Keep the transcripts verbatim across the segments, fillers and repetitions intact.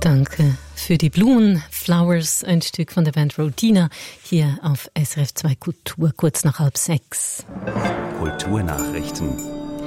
Danke für die Blumen. Flowers, ein Stück von der Band Rodina, hier auf S R F zwei Kultur, kurz nach halb sechs. Kulturnachrichten.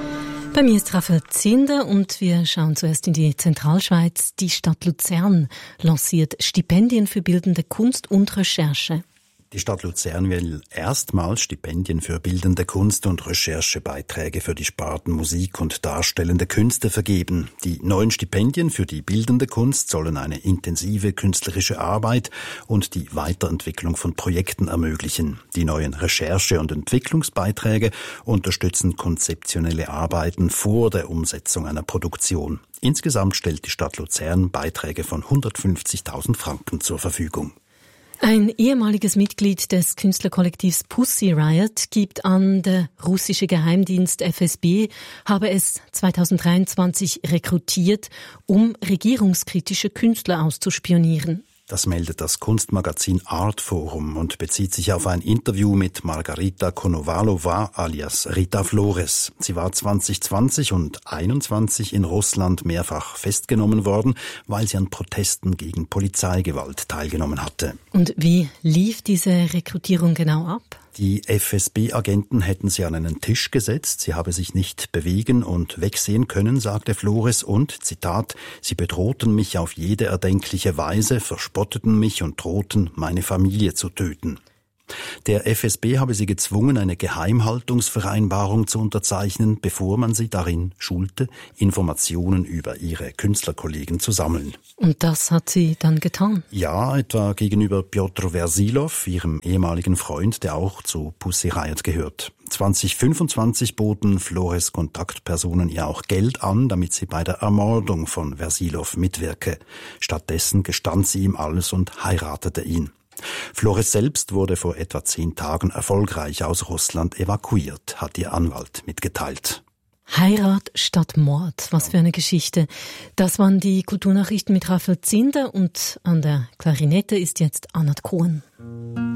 Bei mir ist Raphael Zinder und wir schauen zuerst in die Zentralschweiz. Die Stadt Luzern lanciert Stipendien für bildende Kunst und Recherche. Die Stadt Luzern will erstmals Stipendien für bildende Kunst und Recherchebeiträge für die Sparten Musik und darstellende Künste vergeben. Die neuen Stipendien für die bildende Kunst sollen eine intensive künstlerische Arbeit und die Weiterentwicklung von Projekten ermöglichen. Die neuen Recherche- und Entwicklungsbeiträge unterstützen konzeptionelle Arbeiten vor der Umsetzung einer Produktion. Insgesamt stellt die Stadt Luzern Beiträge von hundertfünfzigtausend Franken zur Verfügung. Ein ehemaliges Mitglied des Künstlerkollektivs Pussy Riot gibt an, der russische Geheimdienst F S B habe es zweitausenddreiundzwanzig rekrutiert, um regierungskritische Künstler auszuspionieren. Das meldet das Kunstmagazin Artforum und bezieht sich auf ein Interview mit Margarita Konovalova alias Rita Flores. Sie war zwanzig zwanzig und einundzwanzig in Russland mehrfach festgenommen worden, weil sie an Protesten gegen Polizeigewalt teilgenommen hatte. Und wie lief diese Rekrutierung genau ab? Die F S B-Agenten hätten sie an einen Tisch gesetzt, sie habe sich nicht bewegen und wegsehen können, sagte Flores, und, Zitat, sie bedrohten mich auf jede erdenkliche Weise, verspotteten mich und drohten, meine Familie zu töten. Der F S B habe sie gezwungen, eine Geheimhaltungsvereinbarung zu unterzeichnen, bevor man sie darin schulte, Informationen über ihre Künstlerkollegen zu sammeln. Und das hat sie dann getan? Ja, etwa gegenüber Piotr Versilov, ihrem ehemaligen Freund, der auch zu Pussy Riot gehört. zwanzig fünfundzwanzig boten Flores Kontaktpersonen ihr auch Geld an, damit sie bei der Ermordung von Versilov mitwirke. Stattdessen gestand sie ihm alles und heiratete ihn. Flores selbst wurde vor etwa zehn Tagen erfolgreich aus Russland evakuiert, hat ihr Anwalt mitgeteilt. Heirat statt Mord, was für eine Geschichte. Das waren die Kulturnachrichten mit Raphael Zinder und an der Klarinette ist jetzt Anat Cohen.